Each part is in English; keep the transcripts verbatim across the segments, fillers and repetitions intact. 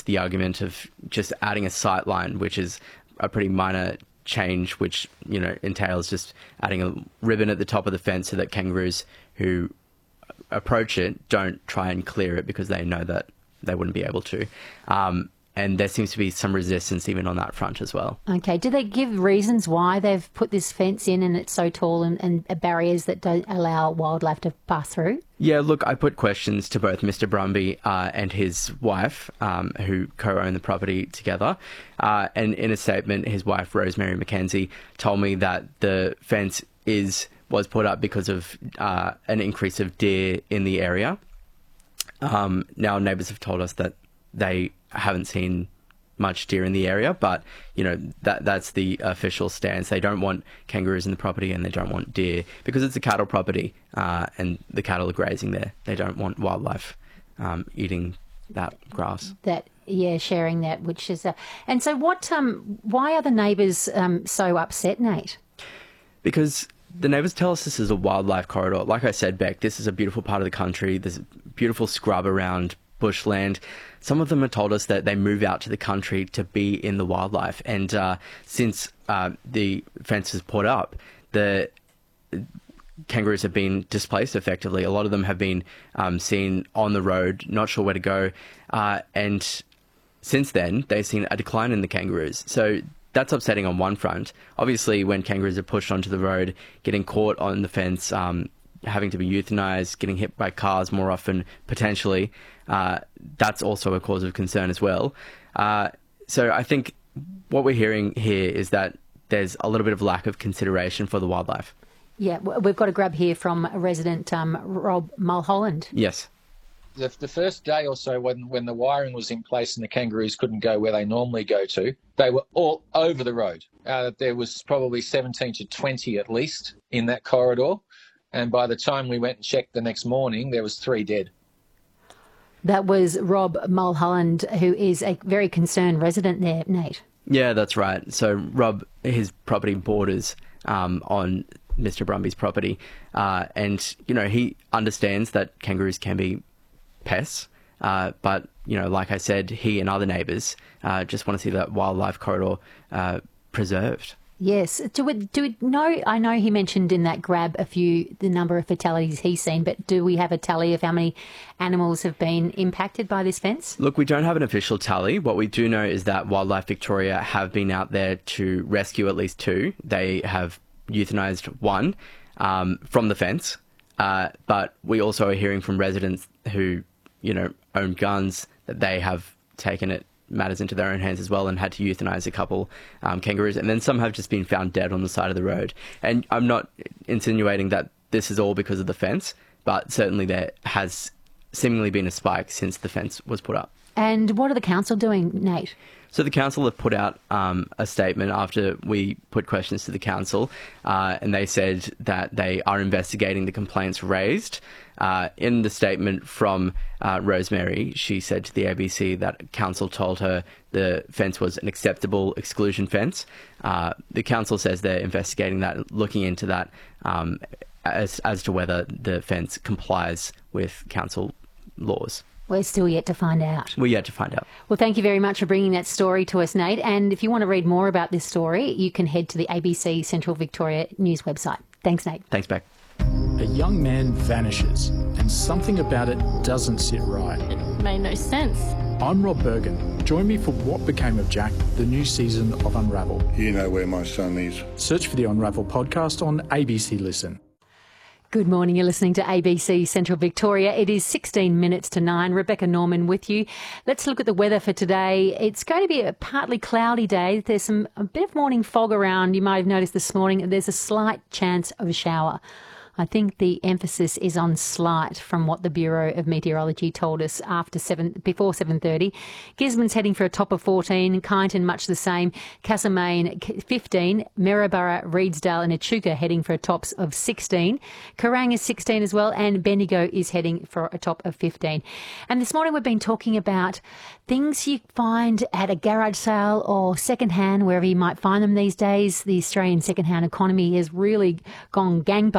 used the argument of just adding a sight line, which is a pretty minor change, which, you know, entails just adding a ribbon at the top of the fence so that kangaroos who approach it don't try and clear it because they know that they wouldn't be able to. Um, and there seems to be some resistance even on that front as well. Okay. Do they give reasons why they've put this fence in and it's so tall and, and barriers that don't allow wildlife to pass through? Yeah, look, I put questions to both Mister Brumby uh, and his wife, um, who co-own the property together. Uh, and in a statement, his wife, Rosemary McKenzie, told me that the fence is was put up because of uh, an increase of deer in the area. Um, now, neighbours have told us that they haven't seen much deer in the area, but, you know, that that's the official stance. They don't want kangaroos in the property and they don't want deer because it's a cattle property uh, and the cattle are grazing there. They don't want wildlife um, eating that grass. That, yeah, sharing that, which is... A, and so what? Um, why are the neighbours um, so upset, Nate? Because the neighbours tell us this is a wildlife corridor. Like I said, Beck, this is a beautiful part of the country. There's beautiful scrub around bushland. Some of them have told us that they move out to the country to be in the wildlife. And uh, since uh, the fence is put up, the kangaroos have been displaced effectively. A lot of them have been um, seen on the road, not sure where to go. Uh, and since then, they've seen a decline in the kangaroos. So that's upsetting on one front. Obviously, when kangaroos are pushed onto the road, getting caught on the fence, um, having to be euthanized, getting hit by cars more often, potentially, uh, that's also a cause of concern as well. Uh, so I think what we're hearing here is that there's a little bit of lack of consideration for the wildlife. Yeah, we've got a grab here from a resident, um, Rob Mulholland. Yes. The, the first day or so when, when the wiring was in place and the kangaroos couldn't go where they normally go to, they were all over the road. Uh, there was probably seventeen to twenty at least in that corridor. And by the time we went and checked the next morning, there was three dead. That was Rob Mulholland, who is a very concerned resident there, Nate. Yeah, that's right. So Rob, his property borders um, on Mister Brumby's property. Uh, and, you know, he understands that kangaroos can be pests. Uh, but, you know, like I said, he and other neighbours uh, just want to see that wildlife corridor uh, preserved. Yes. Do we, do we know, I know he mentioned in that grab a few, the number of fatalities he's seen, but do we have a tally of how many animals have been impacted by this fence? Look, we don't have an official tally. What we do know is that Wildlife Victoria have been out there to rescue at least two. They have euthanized one um, from the fence. Uh, but we also are hearing from residents who, you know, own guns that they have taken it matters into their own hands as well and had to euthanize a couple um, kangaroos, and then some have just been found dead on the side of the road. And I'm not insinuating that this is all because of the fence, but certainly there has seemingly been a spike since the fence was put up. And what are the council doing, Nate? So the council have put out um, a statement after we put questions to the council, uh, and they said that they are investigating the complaints raised. Uh, in the statement from uh, Rosemary, she said to the A B C that council told her the fence was an acceptable exclusion fence. Uh, the council says they're investigating that, looking into that um, as, as to whether the fence complies with council laws. We're still yet to find out. We're yet to find out. Well, thank you very much for bringing that story to us, Nate. And if you want to read more about this story, you can head to the A B C Central Victoria News website. Thanks, Nate. Thanks, Beck. A young man vanishes, and something about it doesn't sit right. It made no sense. I'm Rob Bergen. Join me for What Became of Jack, the new season of Unravel. You know where my son is. Search for the Unravel podcast on A B C Listen. Good morning. You're listening to A B C Central Victoria. It is sixteen minutes to nine. Rebecca Norman with you. Let's look at the weather for today. It's going to be a partly cloudy day. There's some a bit of morning fog around. You might have noticed this morning there's a slight chance of a shower. I think the emphasis is on slight from what the Bureau of Meteorology told us after seven, before seven thirty. Gisborne's heading for a top of fourteen, Kyneton much the same, Castlemaine fifteen, Maryborough, Reedsdale and Echuca heading for a tops of sixteen. Kerrang is sixteen as well, and Bendigo is heading for a top of fifteen. And this morning we've been talking about things you find at a garage sale or second-hand, wherever you might find them these days. The Australian second-hand economy has really gone gangbusters.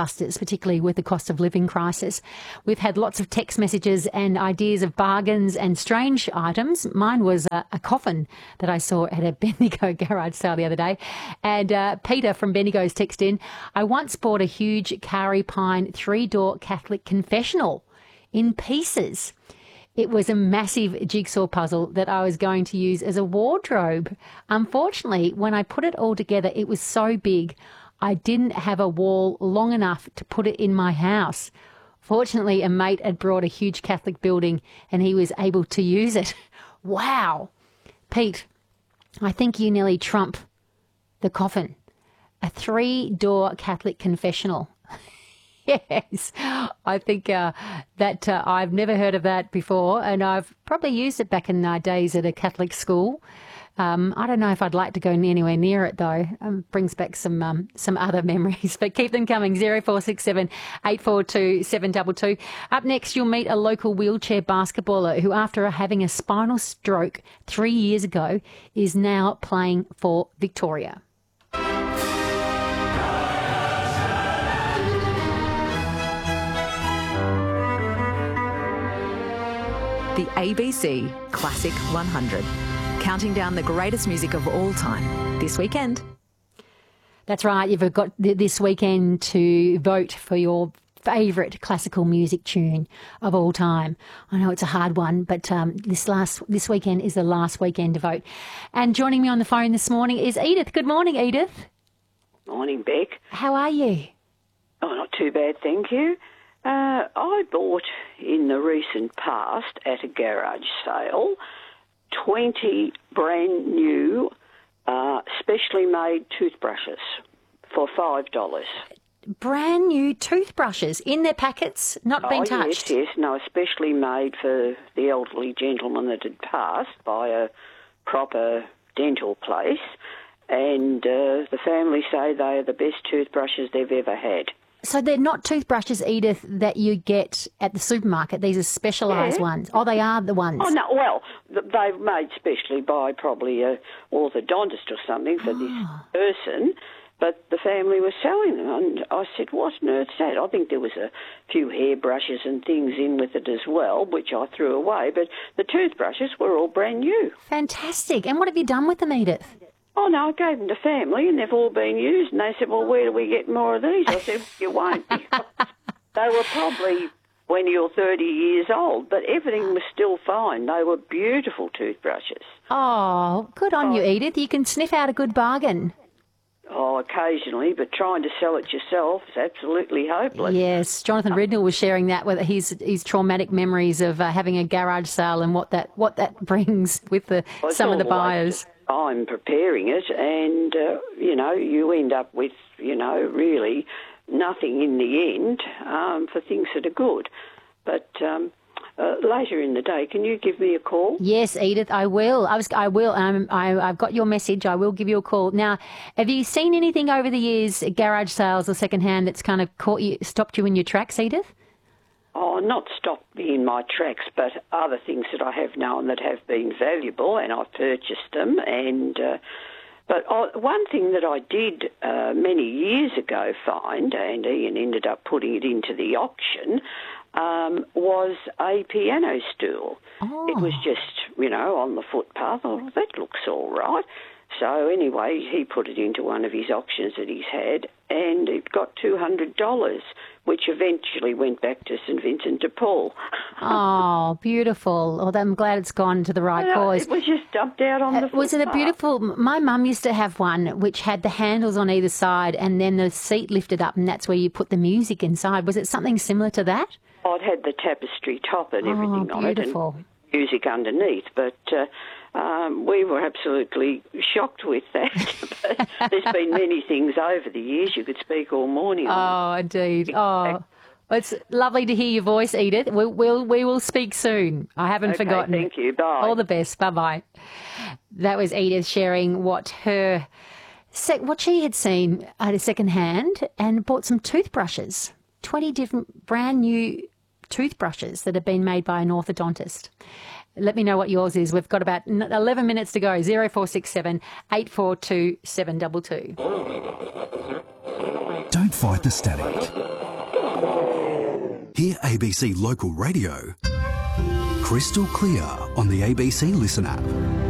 particularly with the cost of living crisis. We've had lots of text messages and ideas of bargains and strange items. Mine was a, a coffin that I saw at a Bendigo garage sale the other day. And uh, Peter from Bendigo's text in, I once bought a huge Kari Pine three-door Catholic confessional in pieces. It was a massive jigsaw puzzle that I was going to use as a wardrobe. Unfortunately, when I put it all together, it was so big, I didn't have a wall long enough to put it in my house. Fortunately, a mate had brought a huge Catholic building and he was able to use it. Wow. Pete, I think you nearly trump the coffin. A three-door Catholic confessional. Yes, I think uh, that uh, I've never heard of that before, and I've probably used it back in my days at a Catholic school. Um, I don't know if I'd like to go anywhere near it, though. Um, brings back some um, some other memories, but keep them coming. zero four six seven, eight four two, seven two two. Up next, you'll meet a local wheelchair basketballer who, after having a spinal stroke three years ago, is now playing for Victoria. The A B C Classic one hundred, counting down the greatest music of all time this weekend. That's right, you've got this weekend to vote for your favourite classical music tune of all time. I know it's a hard one, but um, this last this weekend is the last weekend to vote. And joining me on the phone this morning is Edith. Good morning, Edith. Morning, Beck. How are you? Oh, not too bad, thank you. Uh, I bought in the recent past at a garage sale twenty brand new uh, specially made toothbrushes for five dollars. Brand new toothbrushes in their packets, not been oh, touched? Yes, yes, no, especially made for the elderly gentleman that had passed by a proper dental place, and uh, the family say they are the best toothbrushes they've ever had. So they're not toothbrushes, Edith, that you get at the supermarket. These are specialised Yeah. ones. Oh, they are the ones. Oh, no, well, th- they're made specially by probably a orthodontist or something for this person, but the family was selling them. And I said, what on earth's that? I think there was a few hairbrushes and things in with it as well, which I threw away, but the toothbrushes were all brand new. Fantastic. And what have you done with them, Edith? Oh, no, I gave them to family and they've all been used. And they said, well, where do we get more of these? I said, you won't. Because they were probably twenty or thirty years old, but everything was still fine. They were beautiful toothbrushes. Oh, good on Oh. you, Edith. You can sniff out a good bargain. Oh, occasionally, but trying to sell it yourself is absolutely hopeless. Yes, Jonathan Ridnell was sharing that with his his traumatic memories of uh, having a garage sale and what that what that brings with the Well, it's some of the all a waste buyers. of time preparing it, and uh, you know, you end up with, you know, really nothing in the end um, for things that are good. But um, uh, later in the day, can you give me a call? Yes, Edith, I will. I was, I will. Um, I, I've got your message. I will give you a call. Now, have you seen anything over the years, garage sales or secondhand, that's kind of caught you, stopped you in your tracks, Edith? Oh, not stopped me in my tracks, but other things that I have known that have been valuable, and I've purchased them. And uh, but uh, one thing that I did uh, many years ago find, and Ian ended up putting it into the auction, um, was a piano stool. Oh. It was just, you know, on the footpath. Oh, that looks all right. So anyway, he put it into one of his auctions that he's had, and it got two hundred dollars, which eventually went back to St Vincent de Paul. Oh, beautiful. Well, I'm glad it's gone to the right You know, cause. it was just dumped out on the Uh, was it a footpath. beautiful... My mum used to have one which had the handles on either side and then the seat lifted up, and that's where you put the music inside. Was it something similar to that? Oh, it had the tapestry top and everything Oh, on it, beautiful. and music underneath, but... Uh, Um, we were absolutely shocked with that. But there's been many things over the years. You could speak all morning on. Oh, indeed. Oh, it's lovely to hear your voice, Edith. We'll, we'll, we will speak soon. I haven't Okay, forgotten. thank you. Bye. All the best. Bye-bye. That was Edith sharing what her, sec- what she had seen at a second hand and bought some toothbrushes, twenty different brand new toothbrushes that have been made by an orthodontist. Let me know what yours is. We've got about eleven minutes to go. zero four six seven, eight four two, seven two two. Don't fight the static. Hear A B C Local Radio crystal clear on the A B C Listen app.